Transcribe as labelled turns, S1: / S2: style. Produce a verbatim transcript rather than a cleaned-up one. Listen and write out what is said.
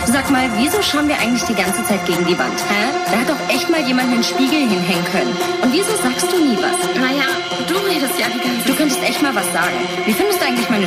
S1: Sag mal, wieso schauen wir eigentlich die ganze Zeit gegen die Wand? Hä? Da hat doch echt mal jemand einen Spiegel hinhängen können. Und wieso sagst du nie was?
S2: Naja, du redest ja die ganze Zeit.
S1: Du könntest echt mal was sagen. Wie findest du eigentlich meine